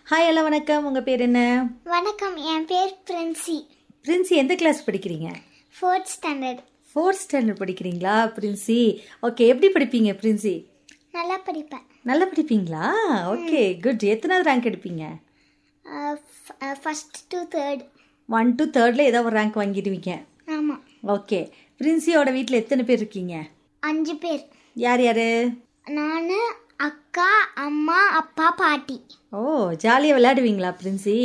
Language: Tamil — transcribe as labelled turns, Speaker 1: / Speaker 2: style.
Speaker 1: ஹாய் எல்லாம் வணக்கம். உங்கள் பேர் என்ன?
Speaker 2: வணக்கம், என் பேர் பிரின்சி.
Speaker 1: பிரின்சி எந்த கிளாஸ் படிக்கிறீங்க?
Speaker 2: 4th standard.
Speaker 1: 4th ஸ்டாண்டர்ட் படிக்கிறீங்களா பிரின்சி? ஓகே, எப்படி படிப்பீங்க பிரின்சி?
Speaker 2: நல்லா படிப்பேன்.
Speaker 1: நல்லா படிப்பீங்களா? Okay, good. எத்தனாவது ரேங்க் எடுப்பீங்க?
Speaker 2: First to third.
Speaker 1: 1 to 3 ஏதோ ஒரு ரேங்க் வாங்கிடுவீங்க.
Speaker 2: ஆமாம்.
Speaker 1: ஓகே, பிரின்சியோட வீட்டில் எத்தனை பேர் இருக்கீங்க?
Speaker 2: 5 பேர்.
Speaker 1: யார் யார்?
Speaker 2: நான், அக்கா, அம்மா, அப்பா, பாட்டி.
Speaker 1: ஓ, ஜாலியாக விளையாடுவீங்களா பிரின்சி?